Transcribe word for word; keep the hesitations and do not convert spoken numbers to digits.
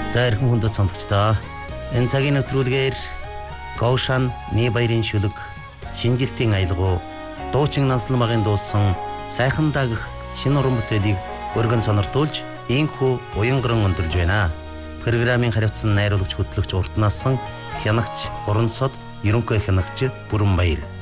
За эрхэм хүндэт сонсогчдоо энэ цагийн нэвтрүүлгээр Гоушан Небаярын шүлэг шинжилтийн аялгау дуучин Нансалмагын дуусан сайхан дагах шинэ уран бүтээлийг өргөн сониртуулж инхүү уянган өндөрлж байна. Программын хариуцсан найруулагч хөтлөгч Уртнасан хянагч Урансод ерөнхий хянагч Бүрэнбаяр.